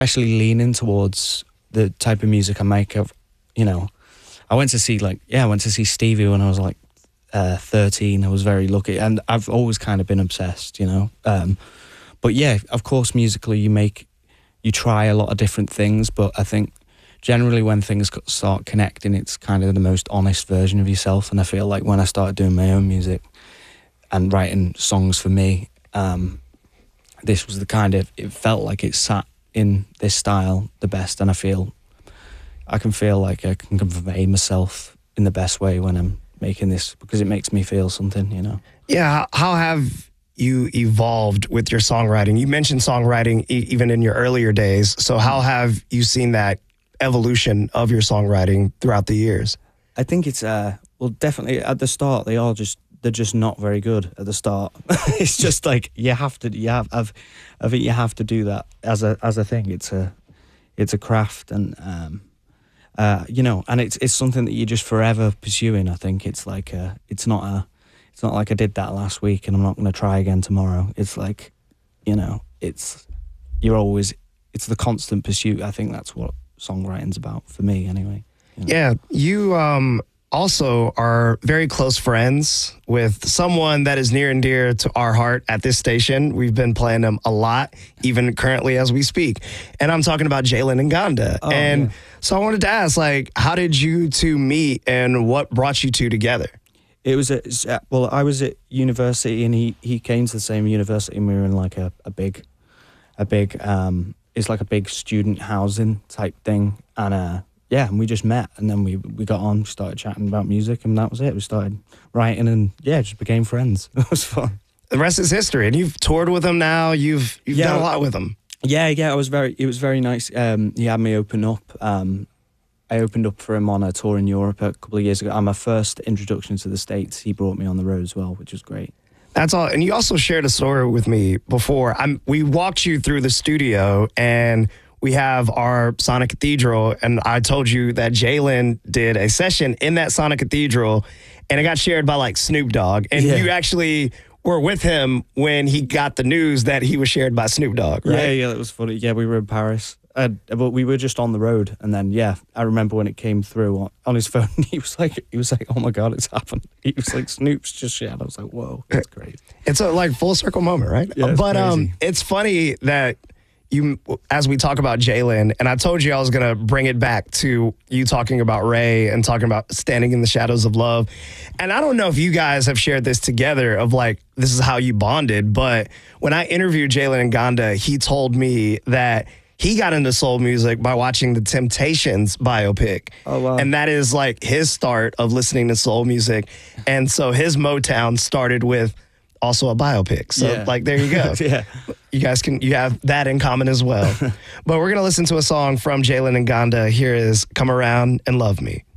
especially leaning towards the type of music I make. I went to see Stevie when I was like 13. I was very lucky, and I've always kind of been obsessed, but yeah, of course, musically you try a lot of different things, but I think generally when things start connecting, it's kind of the most honest version of yourself. And I feel like when I started doing my own music and writing songs for me, this was it felt like it sat in this style the best, and I can feel like I can convey myself in the best way when I'm making this, because it makes me feel something, Yeah, how have you evolved with your songwriting? You mentioned songwriting even in your earlier days, so how have you seen that evolution of your songwriting throughout the years? I think it's definitely at the start they're just not very good at the start. It's just like you have to do that as a thing. It's a craft, and and it's something that you're just forever pursuing. I think it's like it's not like I did that last week and I'm not going to try again tomorrow. It's like, it's the constant pursuit. I think that's what songwriting's about for me anyway. Yeah, you also are very close friends with someone that is near and dear to our heart at this station. We've been playing them a lot, even currently as we speak. And I'm talking about Jalen Nganda. So I wanted to ask, how did you two meet and what brought you two together? It was I was at university and he came to the same university, and we were in like a big it's like a big student housing type thing, and and we just met, and then we got on, started chatting about music, and that was it. We started writing, and just became friends. It was fun. The rest is history, and you've toured with him now. You've done a lot with him. Yeah, it was very nice. He had me open up. I opened up for him on a tour in Europe a couple of years ago. And my first introduction to the States, he brought me on the road as well, which was great. That's all. And you also shared a story with me before. We walked you through the studio, and we have our Sonic Cathedral, and I told you that Jalen did a session in that Sonic Cathedral, and it got shared by like Snoop Dogg. And you actually were with him when he got the news that he was shared by Snoop Dogg, right? Yeah, that was funny. Yeah, we were in Paris. But we were just on the road, and then I remember when it came through on his phone. He was like, "Oh my God, it's happened." He was like, "Snoop's just shared." I was like, "Whoa, that's great." It's a full circle moment, right? Yeah, but crazy. It's funny that as we talk about Jalen, and I told you I was gonna bring it back to you talking about Ray and talking about standing in the shadows of love, and I don't know if you guys have shared this together of this is how you bonded, but when I interviewed Jalen Nganda, he told me that he got into soul music by watching the Temptations biopic. Oh, wow. And that is his start of listening to soul music. And so his Motown started with also a biopic. So there you go. Yeah. You have that in common as well. But we're going to listen to a song from Jalen Nganda. Here is Come Around and Love Me.